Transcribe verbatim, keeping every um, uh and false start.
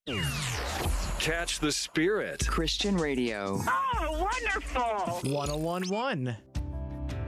Catch the Spirit. Christian radio. Oh, wonderful. one oh one point one